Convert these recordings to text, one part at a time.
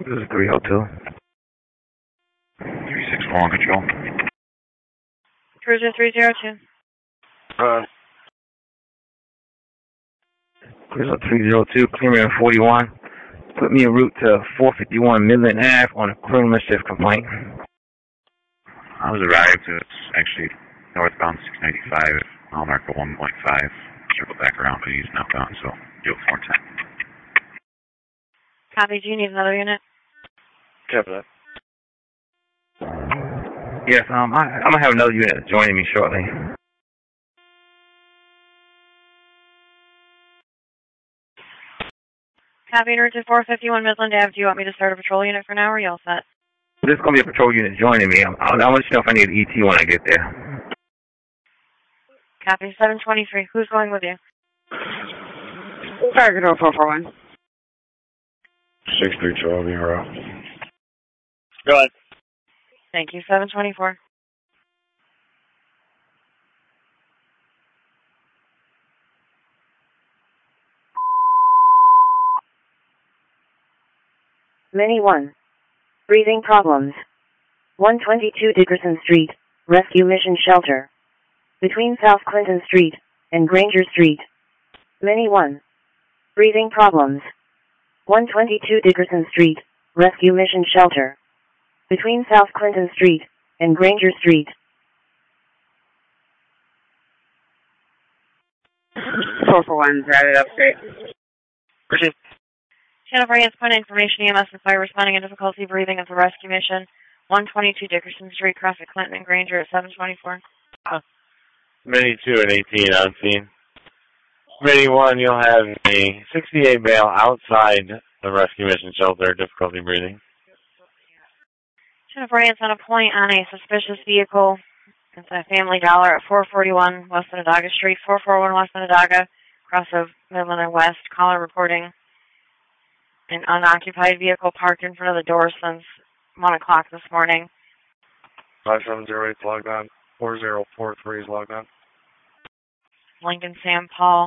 This is 302. 361 control. Cruiser 302. Cruiser 302, clearing 41. Put me en route to 451 Midland Ave on a criminal mischief complaint. I was arrived. It's actually northbound 695, mile marker 1.5. Circle back around, but he's northbound, so do 410. Copy. Do you need another unit? Copy that. Yes, I'm gonna have another unit joining me shortly. Copy. Route to 451 Midland Ave. Do you want me to start a patrol unit for now, or are you all set? There's gonna be a patrol unit joining me. I'll let you know if I need ET when I get there. Copy. 723. Who's going with you? Target 0441. 6312, you're out. Go ahead. Thank you. 724. Mini 1. Breathing problems. 122 Dickerson Street, Rescue Mission Shelter. Between South Clinton Street and Granger Street. Mini 1. Breathing problems. 122 Dickerson Street, Rescue Mission Shelter. Between South Clinton Street and Granger Street. 441 routed upstate. Proceed. Jennifer Hans, point of information, EMS and fire responding in difficulty breathing at the rescue mission. 122 Dickerson Street, cross at Clinton and Granger at 724. Mini 2 and 18 on scene. Mini 1, you'll have a 68 male outside the rescue mission shelter, difficulty breathing. Jennifer Hans on a point on a suspicious vehicle. It's a Family Dollar at 441 West Onondaga Street, 441 West Onondaga, cross of Midland and West. Caller reporting an unoccupied vehicle parked in front of the door since 1 o'clock this morning. 5708 is logged on. 4043 is logged on. Lincoln Sam Paul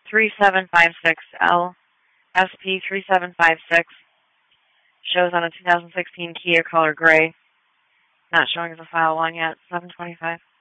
3756L SP 3756 shows on a 2016 Kia color gray. Not showing as a file one yet. 725.